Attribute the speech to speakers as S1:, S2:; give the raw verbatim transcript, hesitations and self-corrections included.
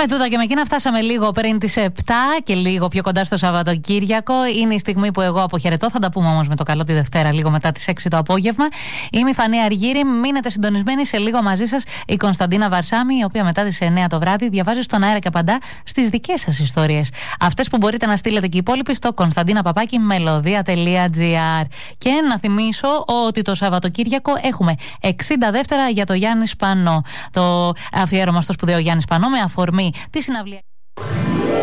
S1: Με τούτα και με εκείνα φτάσαμε λίγο πριν τις επτά και λίγο πιο κοντά στο Σαββατοκύριακο. Είναι η στιγμή που εγώ αποχαιρετώ. Θα τα πούμε όμως με το καλό τη Δευτέρα, λίγο μετά τις έξι το απόγευμα. Είμαι η Φανή Αργύρη. Μείνετε συντονισμένοι, σε λίγο μαζί σας η Κωνσταντίνα Βαρσάμι, η οποία μετά τις εννιά το βράδυ διαβάζει στον αέρα και απαντά στις δικές σας ιστορίες. Αυτές που μπορείτε να στείλετε και οι υπόλοιποι στο κωνσταντίνα παπάκι μελωδία τελεία τζι άρ. Και να θυμίσω ότι το Σαββατοκύριακο έχουμε εξήντα δεύτερα για το Γιάννη Σπανό. Το αφιέρωμα στο σπουδαίο Γιάννη Σπανό με αφορμή τη συναυλία.